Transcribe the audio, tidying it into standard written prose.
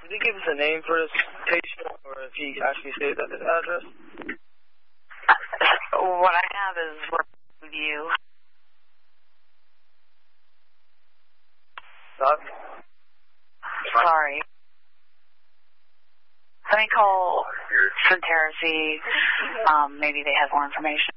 Did he give us a name for this patient, or if he actually stayed at this address? What I have is review. Sorry. Let me call Centeracy. Maybe they have more information.